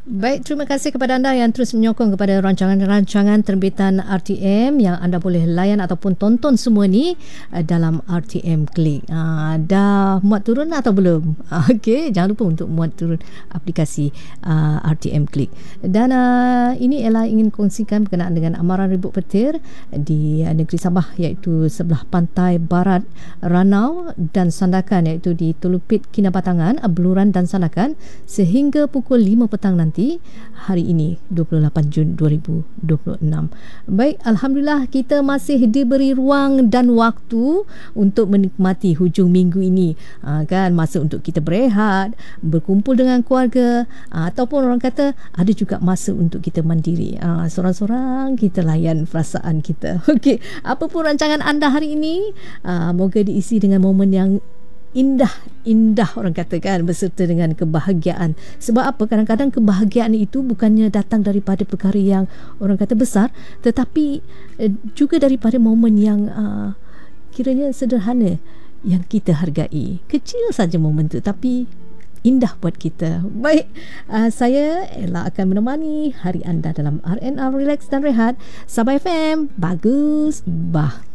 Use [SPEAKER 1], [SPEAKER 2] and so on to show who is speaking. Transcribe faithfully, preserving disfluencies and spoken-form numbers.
[SPEAKER 1] Baik, terima kasih kepada anda yang terus menyokong kepada rancangan-rancangan terbitan R T M yang anda boleh layan ataupun tonton semua ni uh, dalam R T M Click. Uh, dah muat turun atau belum? Uh, Okey, jangan lupa untuk muat turun aplikasi uh, R T M Click. Dan uh, ini Ella ingin kongsikan berkenaan dengan amaran ribut petir di uh, negeri Sabah, iaitu sebelah pantai barat Ranau dan Sandakan, iaitu di Telupit Kinabatangan, Beluran dan Sandakan sehingga pukul lima petang nanti hari ini dua puluh lapan Jun dua ribu dua puluh enam. Baik, alhamdulillah kita masih diberi ruang dan waktu untuk menikmati hujung minggu ini. Ha, kan, masa untuk kita berehat, berkumpul dengan keluarga, ha, ataupun orang kata ada juga masa untuk kita mandiri. Ha, sorang-sorang kita layan perasaan kita. Okey, apa pun rancangan anda hari ini, ha, moga diisi dengan momen yang indah-indah, orang katakan, berserta dengan kebahagiaan. Sebab apa? Kadang-kadang kebahagiaan itu bukannya datang daripada perkara yang orang kata besar, tetapi eh, juga daripada momen yang uh, kiranya sederhana yang kita hargai. Kecil saja momen tu tapi indah buat kita. Baik, uh, saya Ella akan menemani hari anda dalam R N R Relax dan Rehat. Sabah F M, bagus bah.